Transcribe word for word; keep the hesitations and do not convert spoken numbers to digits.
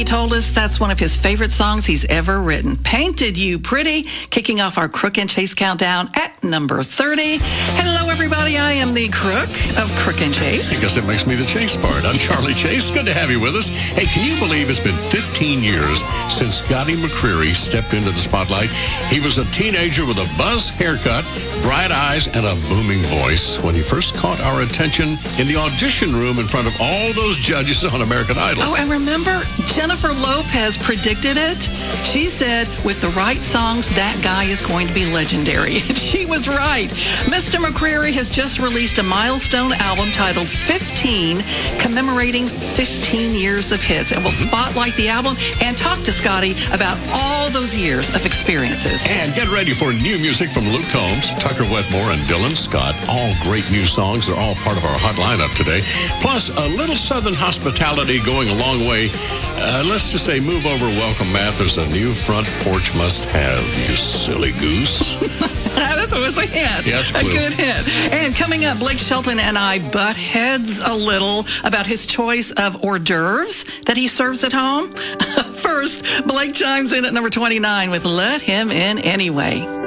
He told us that's one of his favorite songs he's ever written. Painted You Pretty, kicking off our Crook and Chase countdown at number thirty. Hello, everybody. I am the Crook of Crook and Chase. I guess it makes me the Chase part. I'm Charlie Chase. Good to have you with us. Hey, can you believe it's been fifteen years since Scotty McCreery stepped into the spotlight? He was a teenager with a buzz haircut, bright eyes, and a booming voice when he first caught our attention in the audition room in front of all those judges on American Idol. Oh, and remember, Jennifer Lopez predicted it. She said, with the right songs, that guy is going to be legendary. And she was right. Mister McCreery has just released a milestone album titled fifteen, commemorating fifteen years of hits. And we'll spotlight the album and talk to Scotty about all those years of experiences. And get ready for new music from Luke Combs, Tucker Wetmore, and Dylan Scott. All great new songs. They're all part of our hot lineup today. Plus, a little Southern hospitality going a long way. Uh, let's just say, move over, welcome, Matt. There's a new front porch must-have, you silly goose. That was a hint. Yeah, that's a a clue. good hint. And coming up, Blake Shelton and I butt heads a little about his choice of hors d'oeuvres that he serves at home. First, Blake chimes in at number twenty-nine with Let Him In Anyway.